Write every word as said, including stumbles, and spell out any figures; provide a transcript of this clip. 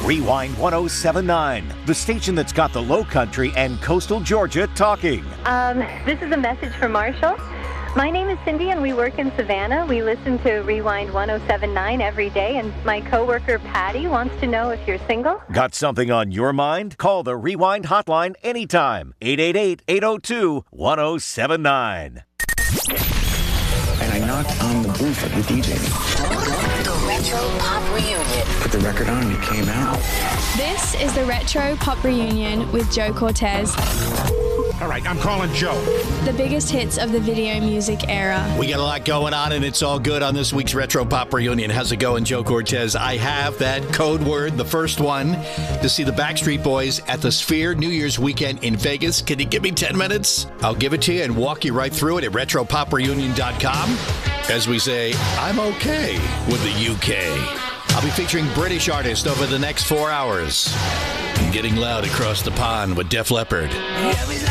Rewind ten seventy-nine, the station that's got the Low Country and coastal Georgia talking. Um, this is a message for Marshall. My name is Cindy and we work in Savannah. We listen to Rewind ten seventy-nine every day, and my coworker Patty wants to know if you're single. Got something on your mind? Call the Rewind hotline anytime. eight eight eight, eight oh two, one oh seven nine. And I knocked on the booth of the D J. The Retro Pop Reunion. Put the record on and it came out. This is the Retro Pop Reunion with Joe Cortez. All right, I'm calling Joe. The biggest hits of the video music era. We got a lot going on, and it's all good on this week's Retro Pop Reunion. How's it going, Joe Cortez? I have that code word, the first one, to see the Backstreet Boys at the Sphere New Year's weekend in Vegas. Can you give me ten minutes? I'll give it to you and walk you right through it at retro pop reunion dot com. As we say, I'm okay with the U K. I'll be featuring British artists over the next four hours. Getting loud across the pond with Def Leppard.